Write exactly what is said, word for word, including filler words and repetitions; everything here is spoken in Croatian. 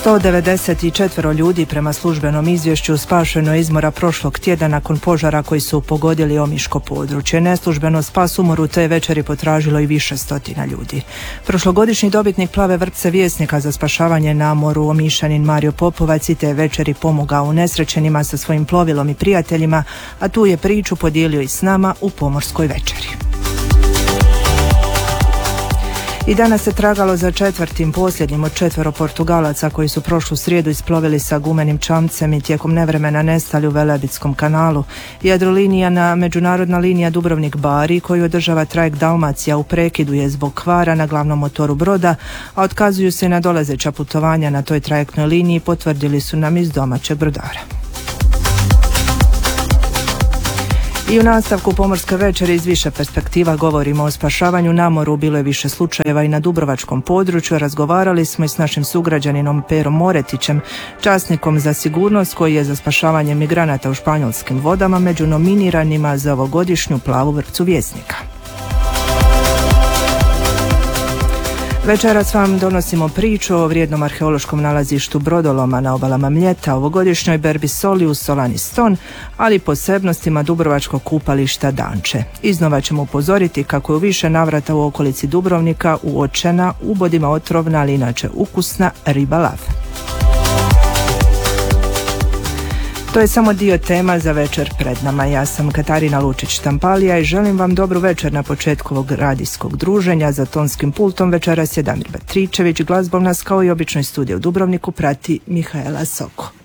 sto devedeset četiri ljudi prema službenom izvješću spašeno je iz mora prošlog tjedna nakon požara koji su pogodili omiško područje. Neslužbeno spas umoru te večeri potražilo i više stotina ljudi. Prošlogodišnji dobitnik plave vrpce Vjesnika za spašavanje na moru, Omišanin Mario Popovac, i te večeri pomogao unesrećenima sa svojim plovilom i prijateljima, a tu je priču podijelio i s nama u pomorskoj večeri. I danas se tragalo za četvrtim posljednjim od četvero Portugalaca koji su prošlu srijedu isplovili sa gumenim čamcem i tijekom nevremena nestali u Velebitskom kanalu. Jadrolinija na međunarodna linija Dubrovnik-Bari, koju održava trajekt Dalmacija, u prekidu je zbog kvara na glavnom motoru broda, a otkazuju se na dolazeća putovanja na toj trajektnoj liniji, potvrdili su nam iz domaćeg brodara. I u nastavku pomorske večeri iz više perspektiva govorimo o spašavanju na moru. Bilo je više slučajeva i na dubrovačkom području. Razgovarali smo i s našim sugrađaninom Perom Moretićem, časnikom za sigurnost koji je za spašavanje migranata u španjolskim vodama među nominiranima za ovogodišnju plavu vrpcu Vjesnika. Večeras vam donosimo priču o vrijednom arheološkom nalazištu brodoloma na obalama Mljeta, ovogodišnjoj berbi soli u Solani Ston, ali i posebnostima dubrovačkog kupališta Danče. Iznova ćemo upozoriti kako je u više navrata u okolici Dubrovnika uočena ubodima otrovna, ali inače ukusna riba lav. To je samo dio tema za večer pred nama. Ja sam Katarina Lučić-Štampalija i želim vam dobru večer na početku ovog radijskog druženja. Za tonskim pultom večeras je Damir Batričević, glazbom nas kao i obično iz studija u Dubrovniku prati Mihaela Soko.